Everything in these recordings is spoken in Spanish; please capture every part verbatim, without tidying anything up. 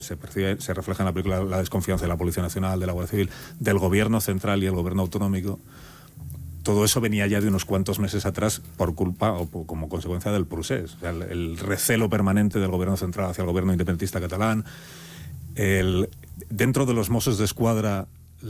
Se percibe, se refleja en la película la desconfianza de la Policía Nacional, de la Guardia Civil, del gobierno central y el gobierno autonómico. Todo eso venía ya de unos cuantos meses atrás por culpa o por, como consecuencia del procés. O sea, el, el recelo permanente del gobierno central hacia el gobierno independentista catalán. El, dentro de los Mossos d'Esquadra,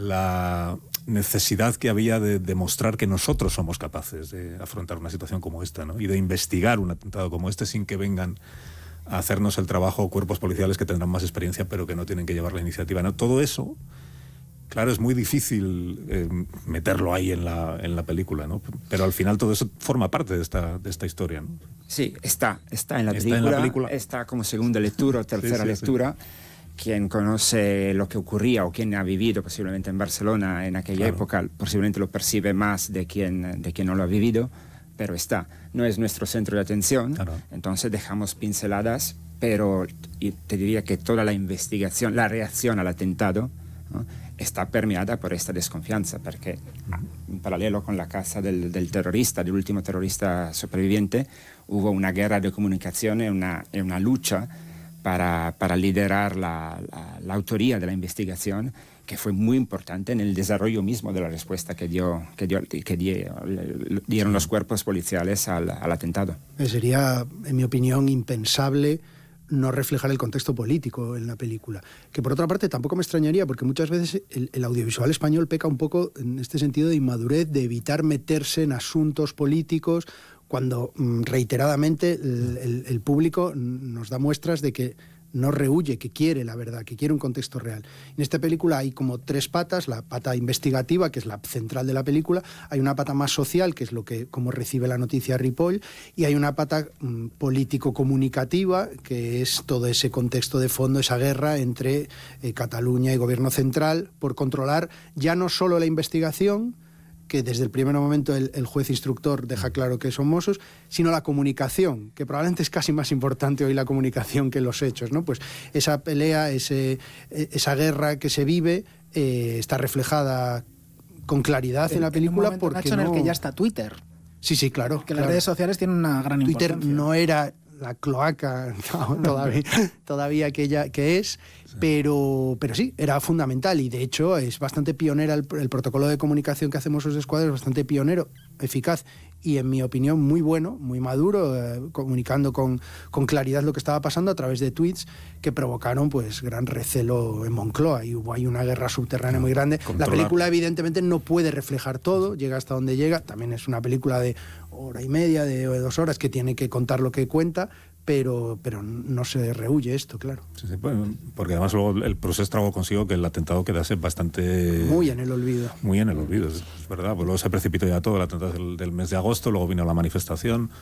la necesidad que había de demostrar que nosotros somos capaces de afrontar una situación como esta, ¿no? Y de investigar un atentado como este sin que vengan a hacernos el trabajo cuerpos policiales que tendrán más experiencia pero que no tienen que llevar la iniciativa, ¿no? Todo eso, claro, es muy difícil eh, meterlo ahí en la, en la película, ¿no? Pero al final todo eso forma parte de esta, de esta historia, ¿no? Sí, está, está en la, está película, en la película, está como segunda lectura o tercera sí, sí, lectura. Sí. Quien conoce lo que ocurría o quien ha vivido posiblemente en Barcelona en aquella claro. época, posiblemente lo percibe más de quien, de quien no lo ha vivido, pero está. No es nuestro centro de atención, claro. entonces dejamos pinceladas, pero y te diría que toda la investigación, la reacción al atentado, ¿no? está permeada por esta desconfianza, porque en paralelo con la casa del, del terrorista, del último terrorista superviviente, hubo una guerra de comunicación y una, y una lucha para, para liderar la, la, la autoría de la investigación, que fue muy importante en el desarrollo mismo de la respuesta que, dio, que, dio, que dio, dieron los cuerpos policiales al, al atentado. Sería, en mi opinión, impensable no reflejar el contexto político en la película. Que por otra parte tampoco me extrañaría, porque muchas veces el, el audiovisual español peca un poco en este sentido de inmadurez, de evitar meterse en asuntos políticos, cuando reiteradamente el, el, el público nos da muestras de que no rehuye, que quiere la verdad, que quiere un contexto real. En esta película hay como tres patas: la pata investigativa, que es la central de la película, hay una pata más social, que es lo que como recibe la noticia Ripoll, y hay una pata mm, político-comunicativa, que es todo ese contexto de fondo, esa guerra entre eh, Cataluña y gobierno central por controlar ya no solo la investigación, que desde el primer momento el, el juez instructor deja claro que son Mossos, sino la comunicación, que probablemente es casi más importante hoy la comunicación que los hechos, ¿no? Pues esa pelea, ese, esa guerra que se vive eh, está reflejada con claridad en, en la película. En un momento, porque Nacho, no... en el que ya está Twitter. Sí, sí, claro. Que claro. las redes sociales tienen una gran Twitter importancia. no era la cloaca no, todavía, todavía aquella que es, sí. Pero, pero sí, era fundamental, y de hecho es bastante pionera el, el protocolo de comunicación que hacemos los escuadros, es bastante pionero, eficaz y en mi opinión muy bueno, muy maduro, eh, comunicando con, con claridad lo que estaba pasando a través de tweets que provocaron pues gran recelo en Moncloa, y hubo ahí una guerra subterránea muy grande. Controlar. La película evidentemente no puede reflejar todo, llega hasta donde llega, también es una película de hora y media, de dos horas, que tiene que contar lo que cuenta, pero, pero no se rehuye esto, claro. Sí, sí, porque además luego el proceso trajo consigo que el atentado quedase bastante... Muy en el olvido. Muy en el olvido, es verdad. Pues luego se precipitó ya todo, el atentado del, del mes de agosto, luego vino la manifestación,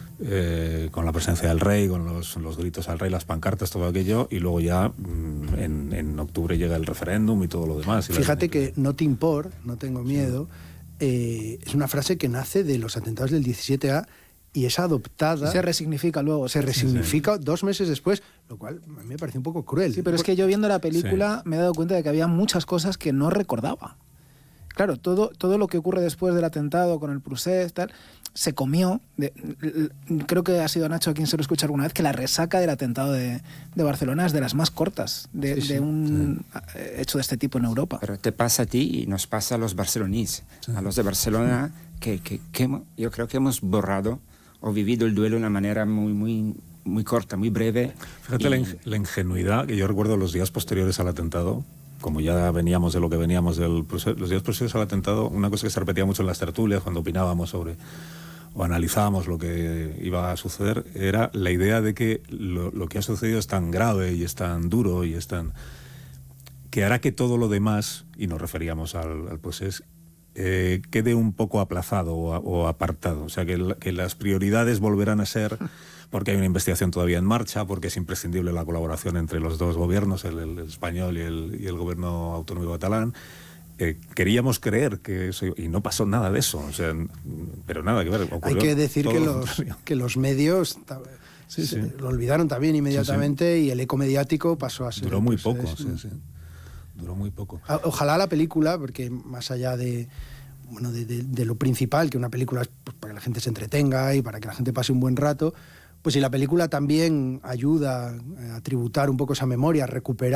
eh, con la presencia del rey, con los, los gritos al rey, las pancartas, todo aquello, y luego ya en, en octubre llega el referéndum y todo lo demás. Y Fíjate la... que no te impor, no tengo miedo, eh, es una frase que nace de los atentados del diecisiete A, y es adoptada... Se resignifica luego. Se resignifica sí, sí. dos meses después, lo cual a mí me parece un poco cruel. Sí, pero es que yo viendo la película sí. me he dado cuenta de que había muchas cosas que no recordaba. Claro, todo, todo lo que ocurre después del atentado con el procés, tal, se comió. De, creo que ha sido Nacho a quien se lo escucha alguna vez, que la resaca del atentado de, de Barcelona es de las más cortas de, sí, sí, de un sí. hecho de este tipo en Europa. Pero te pasa a ti y nos pasa a los barcelonís, sí. a los de Barcelona, que, que, que yo creo que hemos borrado o vivido el duelo de una manera muy, muy, muy corta, muy breve. Fíjate y... la, in- la ingenuidad que yo recuerdo los días posteriores al atentado, como ya veníamos de lo que veníamos del proceso, los días posteriores al atentado, una cosa que se repetía mucho en las tertulias cuando opinábamos sobre o analizábamos lo que iba a suceder, era la idea de que lo, lo que ha sucedido es tan grave y es tan duro y es tan... que hará que todo lo demás, y nos referíamos al, al proceso, Eh, quede un poco aplazado o, o apartado. O sea, que, que las prioridades volverán a ser, porque hay una investigación todavía en marcha, porque es imprescindible la colaboración entre los dos gobiernos, el, el español y el, y el gobierno autonómico catalán. Eh, queríamos creer que eso, y no pasó nada de eso. O sea, pero nada que ver. Hay que decir que los, que los medios sí, sí. lo olvidaron también inmediatamente, sí, sí. y el eco mediático pasó a ser... Duró muy pues, poco, es, sí, sí. Duró muy poco. Ojalá la película, porque más allá de, bueno, de, de, de lo principal, que una película es pues, para que la gente se entretenga y para que la gente pase un buen rato, pues si la película también ayuda a tributar un poco esa memoria, a recuperar